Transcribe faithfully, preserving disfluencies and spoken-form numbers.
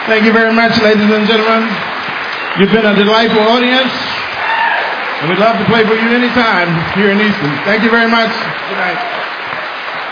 Thank you very much, ladies and gentlemen. You've been a delightful audience, and we'd love to play for you anytime here in Easton. Thank you very much. Good night.